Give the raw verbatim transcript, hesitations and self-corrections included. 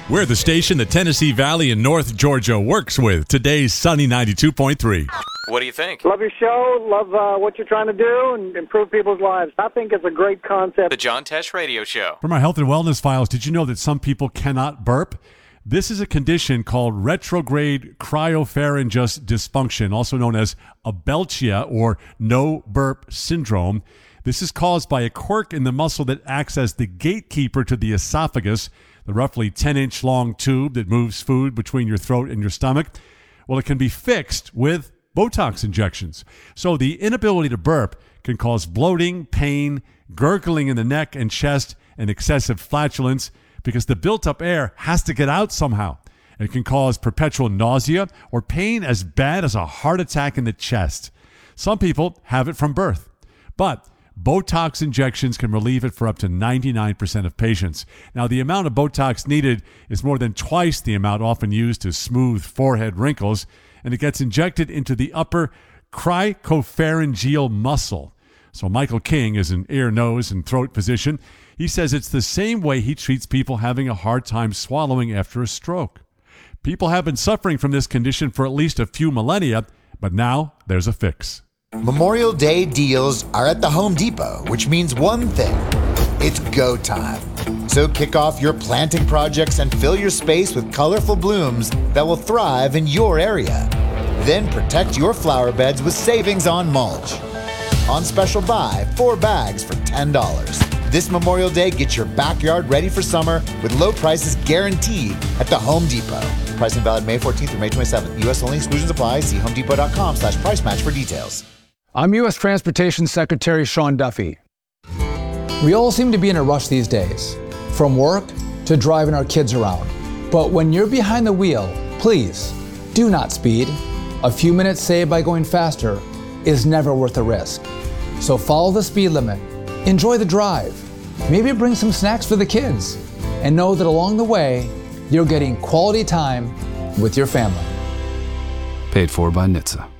We're the station the Tennessee Valley and North Georgia works with. Today's Sunny ninety-two point three. What do you think? Love your show. Love uh, what you're trying to do and improve people's lives. I think it's a great concept. The John Tesh Radio Show. From our health and wellness files, did you know that some people cannot burp? This is a condition called retrograde cryopharyngeal dysfunction, also known as abelchia or no burp syndrome. This is caused by a quirk in the muscle that acts as the gatekeeper to the esophagus, the roughly ten-inch long tube that moves food between your throat and your stomach. Well, it can be fixed with Botox injections. So the inability to burp can cause bloating, pain, gurgling in the neck and chest, and excessive flatulence because the built-up air has to get out somehow. It can cause perpetual nausea or pain as bad as a heart attack in the chest. Some people have it from birth, but Botox injections can relieve it for up to ninety-nine percent of patients. Now, the amount of Botox needed is more than twice the amount often used to smooth forehead wrinkles, and it gets injected into the upper cricopharyngeal muscle. So Michael King is an ear, nose, and throat physician. He says it's the same way he treats people having a hard time swallowing after a stroke. People have been suffering from this condition for at least a few millennia, but now there's a fix. Memorial Day deals are at the Home Depot, which means one thing. It's go time. So kick off your planting projects and fill your space with colorful blooms that will thrive in your area. Then protect your flower beds with savings on mulch. On special buy, four bags for ten dollars. This Memorial Day, get your backyard ready for summer with low prices guaranteed at the Home Depot. Pricing valid May fourteenth through May twenty-seventh. U S only, exclusions apply. See homedepot.com slash price match for details. I'm U S Transportation Secretary Sean Duffy. We all seem to be in a rush these days, from work to driving our kids around. But when you're behind the wheel, please do not speed. A few minutes saved by going faster is never worth the risk. So follow the speed limit, enjoy the drive, maybe bring some snacks for the kids, and know that along the way, you're getting quality time with your family. Paid for by N H T S A.